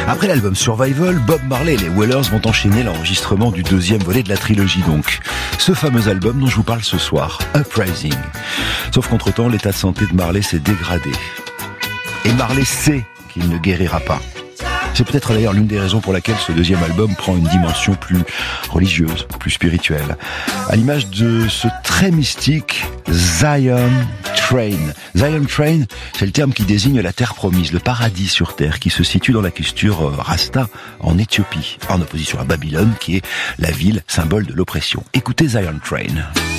Après l'album Survival, Bob Marley et les Wailers vont enchaîner l'enregistrement du deuxième volet de la trilogie donc. Ce fameux album dont je vous parle ce soir, Uprising. Sauf qu'entre-temps, l'état de santé de Marley s'est dégradé. Et Marley sait qu'il ne guérira pas. C'est peut-être d'ailleurs l'une des raisons pour laquelle ce deuxième album prend une dimension plus religieuse, plus spirituelle. À l'image de ce très mystique Zion Train. Zion Train, c'est le terme qui désigne la terre promise, le paradis sur terre, qui se situe dans la culture Rasta, en Éthiopie, en opposition à Babylone, qui est la ville symbole de l'oppression. Écoutez Zion Train.